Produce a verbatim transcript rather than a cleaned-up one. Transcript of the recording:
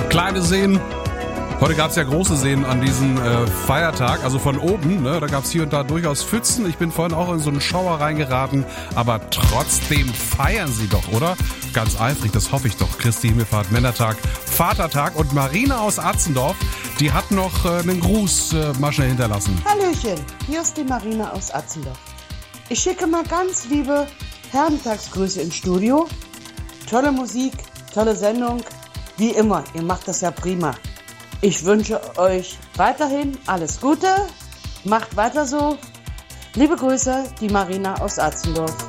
Kleine Seen. Heute gab es ja große Seen an diesem äh, Feiertag, also von oben, ne? Da gab es hier und da durchaus Pfützen. Ich bin vorhin auch in so einen Schauer reingeraten, aber trotzdem feiern sie doch, oder? Ganz eifrig, das hoffe ich doch. Christi Himmelfahrt, Männertag, Vatertag und Marina aus Atzendorf, die hat noch äh, einen Gruß äh, mal schnell hinterlassen. Hallöchen, hier ist die Marina aus Atzendorf. Ich schicke mal ganz liebe Herrentagsgrüße ins Studio. Tolle Musik, tolle Sendung, wie immer, ihr macht das ja prima. Ich wünsche euch weiterhin alles Gute, macht weiter so. Liebe Grüße, die Marina aus Atzendorf.